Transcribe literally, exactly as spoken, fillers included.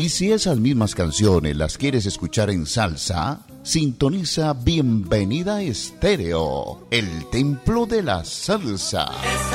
Y si esas mismas canciones las quieres escuchar en salsa, sintoniza Bienvenida Estéreo, el templo de la salsa.